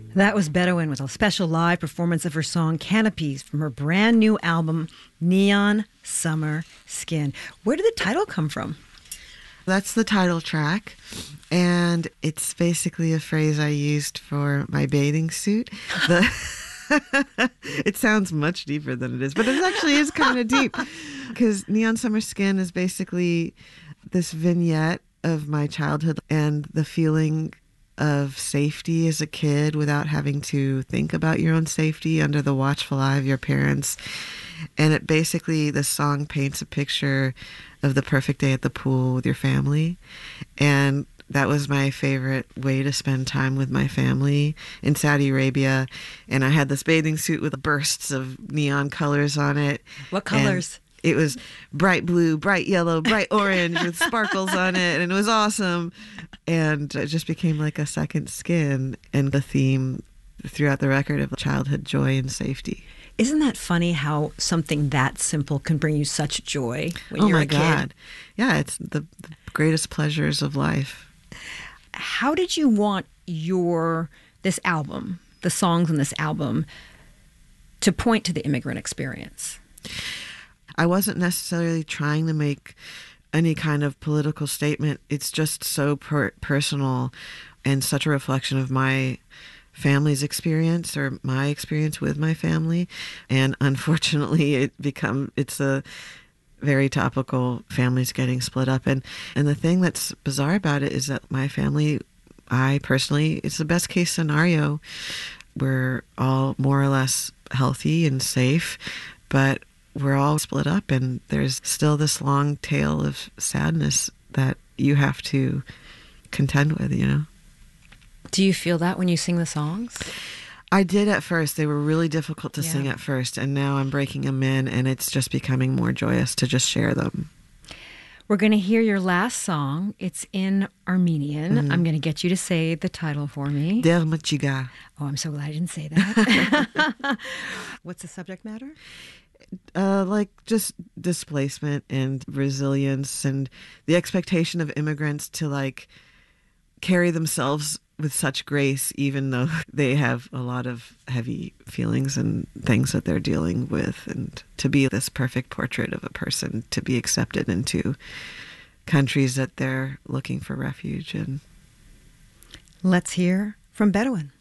That was Bedouin with a special live performance of her song Canopies from her brand new album, Neon Summer Skin. Where did the title come from? That's the title track, and it's basically a phrase I used for my bathing suit. It sounds much deeper than it is, but it actually is kind of deep, because Neon Summer Skin is basically this vignette of my childhood and the feeling of safety as a kid without having to think about your own safety under the watchful eye of your parents. And it basically, the song paints a picture of the perfect day at the pool with your family. And that was my favorite way to spend time with my family in Saudi Arabia. And I had this bathing suit with bursts of neon colors on it. What colors? It was bright blue, bright yellow, bright orange with sparkles on it, and it was awesome. And it just became like a second skin, and the theme throughout the record of childhood joy and safety. Isn't that funny how something that simple can bring you such joy when you're a kid? Oh my God. Yeah, it's the greatest pleasures of life. How did you want this album, the songs on this album, to point to the immigrant experience? I wasn't necessarily trying to make any kind of political statement. It's just so personal and such a reflection of my family's experience, or my experience with my family. And unfortunately, it's a very topical, families getting split up. And the thing that's bizarre about it is that my family, it's the best case scenario. We're all more or less healthy and safe, but we're all split up, and there's still this long tail of sadness that you have to contend with, you know? Do you feel that when you sing the songs? I did at first. They were really difficult to sing at first, and now I'm breaking them in, and it's just becoming more joyous to just share them. We're going to hear your last song. It's in Armenian. Mm-hmm. I'm going to get you to say the title for me. Dermachiga. Oh, I'm so glad I didn't say that. What's the subject matter? Like just displacement and resilience, and the expectation of immigrants to like carry themselves with such grace, even though they have a lot of heavy feelings and things that they're dealing with, and to be this perfect portrait of a person to be accepted into countries that they're looking for refuge in. Let's hear from Bedouin.